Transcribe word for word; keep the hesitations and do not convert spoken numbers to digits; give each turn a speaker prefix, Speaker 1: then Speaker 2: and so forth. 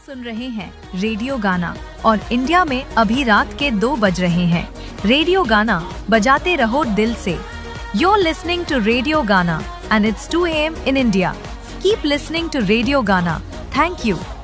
Speaker 1: सुन रहे हैं रेडियो गाना और इंडिया में अभी रात के दो बज रहे हैं। रेडियो गाना बजाते रहो दिल से। You're listening to Radio Gana and it's two a m in India. Keep listening to Radio Gana. Thank you.